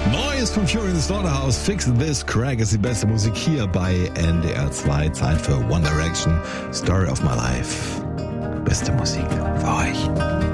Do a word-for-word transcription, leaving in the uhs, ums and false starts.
Neues von Fury in the Slaughterhouse. Fix This Crack ist die beste Musik hier bei N D R zwei. Zeit für One Direction, Story of My Life. Beste Musik für euch.